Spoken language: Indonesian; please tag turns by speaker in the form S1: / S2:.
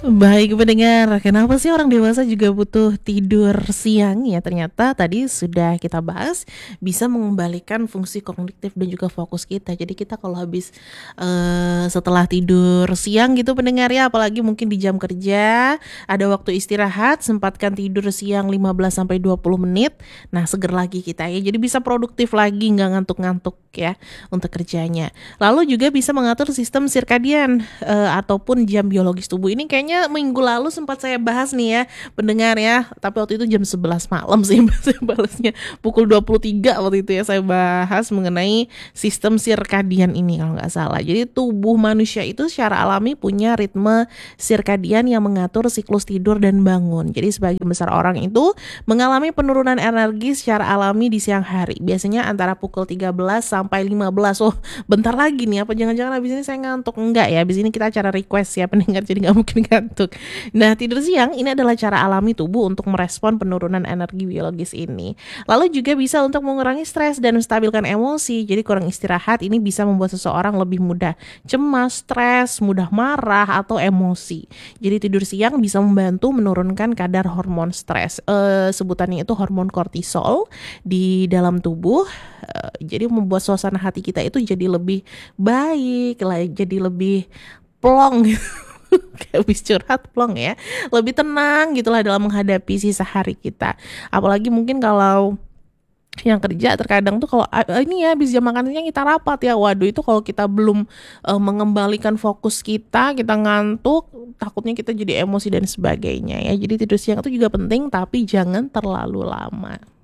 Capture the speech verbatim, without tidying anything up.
S1: Baik pendengar, kenapa sih orang dewasa juga butuh tidur siang ya? Ternyata tadi sudah kita bahas bisa mengembalikan fungsi kognitif dan juga fokus kita. Jadi kita kalau habis eh, setelah tidur siang gitu pendengar ya, apalagi mungkin di jam kerja, ada waktu istirahat, sempatkan tidur siang lima belas sampai dua puluh menit. Nah, seger lagi kita ya. Jadi bisa produktif lagi, nggak ngantuk-ngantuk ya untuk kerjanya. Lalu juga bisa mengatur sistem sirkadian eh, ataupun jam biologis tubuh. Ini kayaknya minggu lalu sempat saya bahas nih ya pendengar ya, tapi waktu itu jam sebelas malam sih saya balasnya, pukul dua puluh tiga waktu itu ya saya bahas mengenai sistem sirkadian ini kalau nggak salah. Jadi tubuh manusia itu secara alami punya ritme sirkadian yang mengatur siklus tidur dan bangun. Jadi sebagian besar orang itu mengalami penurunan energi secara alami di siang hari, biasanya antara pukul tiga belas sampai lima belas. Oh, bentar lagi nih, apa jangan-jangan habis ini saya ngantuk? Enggak ya, habis ini kita acara request ya pendengar, jadi nggak mungkin ngantuk. Nah, tidur siang ini adalah cara alami tubuh untuk merespon penurunan energi biologis ini. Lalu juga bisa untuk mengurangi stres dan menstabilkan emosi. Jadi kurang istirahat ini bisa membuat seseorang lebih mudah cemas, stres, mudah marah atau emosi. Jadi tidur siang bisa membantu menurunkan kadar hormon stres. Eh, sebutannya itu hormon kortisol di dalam tubuh. Eh, jadi membuat suasana hati kita itu jadi lebih baik, lah, jadi lebih plong gitu. Kayak habis curhat plong ya, lebih tenang gitulah dalam menghadapi sisa hari kita. Apalagi mungkin kalau yang kerja terkadang tuh kalau ah, ini ya habis jam makan siang kita rapat ya, waduh itu kalau kita belum eh, mengembalikan fokus kita, kita ngantuk, takutnya kita jadi emosi dan sebagainya ya. Jadi tidur siang itu juga penting tapi jangan terlalu lama.